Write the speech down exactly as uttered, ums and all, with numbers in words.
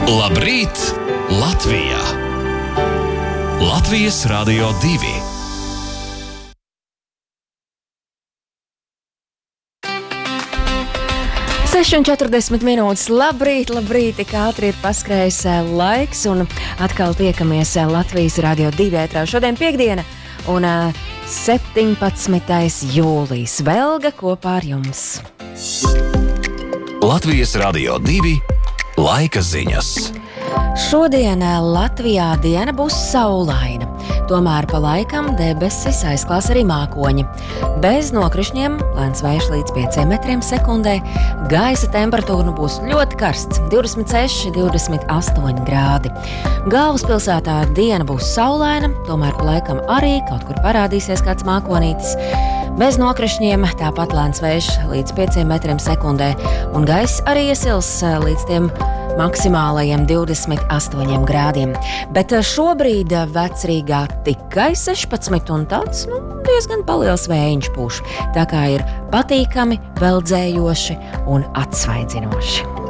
Labrīt, Latvijā! Latvijas Rādio divi. seši un četrdesmit minūtes. Labrīt, labrīt, tik ātri ir paskrējis laiks un atkal tiekamies Latvijas Rādio divi ētrā. Šodien piekdiena un septiņpadsmitais jūlijas. Velga kopā ar jums. Latvijas Rādio divi. Laika ziņas. Šodien Latvijā diena būs saulaina, tomēr pa laikam debesis aizklās arī mākoņi. Bez nokrišņiem, lēns vējš līdz pieciem metriem sekundē, gaisa temperatūra būs ļoti karsts, divdesmit seši, divdesmit astoņi grādi. Galvaspilsētā diena būs saulaina, tomēr pa laikam arī kaut kur parādīsies kāds mākonītis. Bez nokrišņiem, tāpat lēns vējš līdz pieciem metriem sekundē, un gaiss arī iesils līdz tiem maksimālajiem divdesmit astoņiem grādiem. Bet šobrīd Vecrīgā tikai sešpadsmit un tāds, nu, diezgan paliels vējiņš pūš. Tā kā ir patīkami, veldzējoši un atsvaidzinoši.